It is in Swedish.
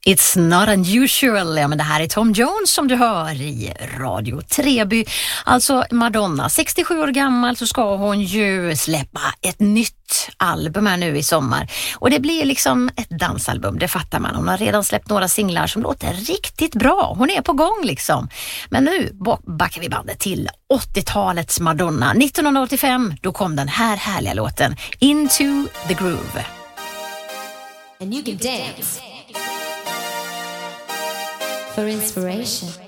It's not unusual. Ja, men det här är Tom Jones som du hör i Radio Treby. Alltså Madonna, 67 år gammal, så ska hon ju släppa ett nytt album här nu i sommar. Och det blir liksom ett dansalbum, det fattar man. Hon har redan släppt några singlar som låter riktigt bra. Hon är på gång liksom. Men nu backar vi bandet till 80-talets Madonna. 1985, då kom den här härliga låten Into the Groove. And you can dance for inspiration.